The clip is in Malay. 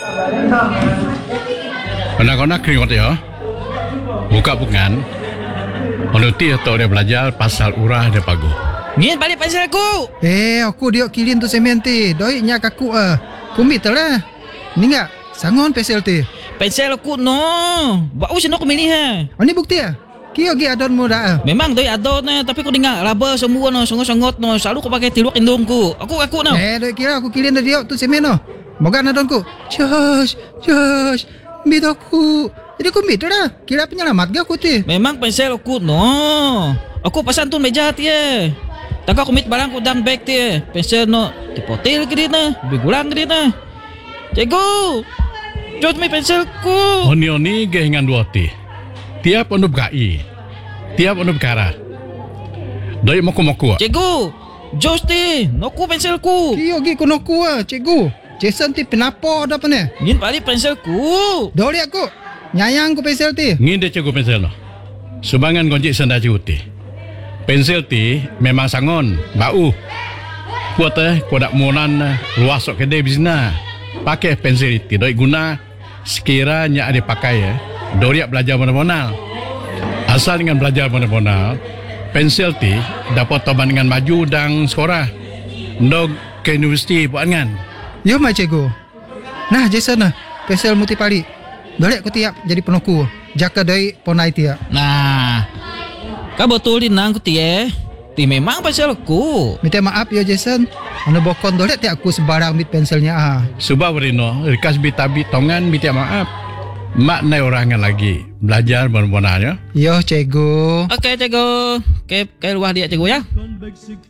Anak-anak keringat ya. Buka bukan. Menuti atau dia belajar pasal urah dia pagu. Ngin balik pensel aku. Aku dia kilin tu semen ti. Doi nya kaku kumit lah. Ni enggak sangon pensel ti. Pensel aku no. Bau sino aku milih ha. Ani bukti Kio gi adon mo dah. Memang doi adon na tapi aku dengar raba semua no songot-songot no. Selalu aku pakai tiluak indungku. Aku no. Doi kira aku kilin dia tu semen no. Moga adonku. Josh. Bidoku. Jadi kumit dah. Kira penyelamat ga aku ti. Memang pensel aku no. Aku pasan tu meja ti Taka kumit barang ku dang bag ti pensel no. Dipotil ke dia na. Bigulang ke dia na. Cikgu. Jod may pensel ku. Oni gehingan dua ti. Tiap onu BKI. Tiap onu bekara. Doi moku-moku. Cikgu. Jos ti. Noku pensel ku. Kio gi kunoku cikgu. Jason ti penapo ada apa ni? Ngin balik pensel ku. Doli aku. Nyayang ku pensel ti. Ngin dia cikgu pensel no. Subangan gonjik senda cikgu ti. Pensel ti memang sangon, bau. Kuat kodak monan luas sok kedai bisna. Pakai pensel ti doi guna sekiranya ada pakai doriak belajar mana-mana. Asal dengan belajar mana-mana, pensel ti dapat toban dengan maju dan sekolah. Ndog ke universiti buat kan. Yo mai cikgu. Nah Jason pensel muti pali. Doli aku tiap jadi penoku. Jaka doi ponai ti. Nah. Kau betulin nang ku ti Ti memang pensel aku. Minta maaf ya Jason. Anu bokon doli ti aku sebarang mit penselnya Sebab Rino, rikas bitabi tongan minta maaf. Mak nai orangan lagi belajar benar-benarnya. Yo cikgu. Okey cikgu. Ke luar dia cikgu ya.